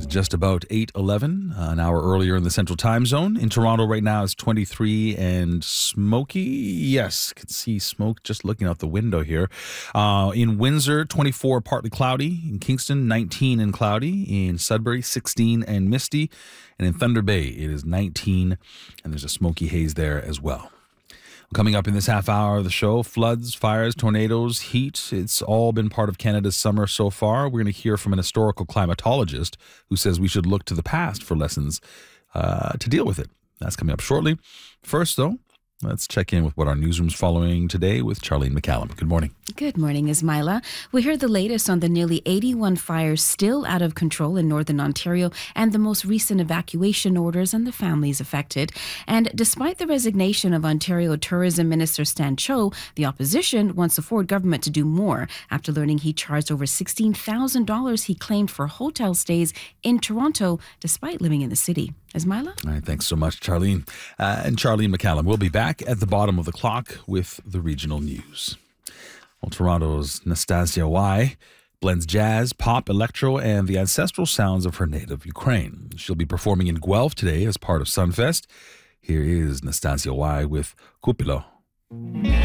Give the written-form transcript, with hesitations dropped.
just about 8:11, an hour earlier in the Central Time Zone. In Toronto right now it's 23 and smoky. Yes, can see smoke just looking out the window here. In Windsor, 24, partly cloudy. In Kingston, 19 and cloudy. In Sudbury, 16 and misty. And in Thunder Bay, it is 19, and there's a smoky haze there as well. Coming up in this half hour of the show, floods, fires, tornadoes, heat. It's all been part of Canada's summer so far. We're going to hear from an historical climatologist who says we should look to the past for lessons to deal with it. That's coming up shortly. First, though, let's check in with what our newsroom's following today with Charlene McCallum. Good morning. Good morning, Ismaila. We heard the latest on the nearly 81 fires still out of control in Northern Ontario and the most recent evacuation orders and the families affected. And despite the resignation of Ontario Tourism Minister Stan Cho, the opposition wants the Ford government to do more after learning he charged over $16,000 he claimed for hotel stays in Toronto despite living in the city. Ismaila? All right, thanks so much, Charlene. And Charlene McCallum will be back at the bottom of the clock with the regional news. Well, Toronto's Nastasia Y blends jazz, pop, electro, and the ancestral sounds of her native Ukraine. She'll be performing in Guelph today as part of Sunfest. Here is Nastasia Y with Kupilo.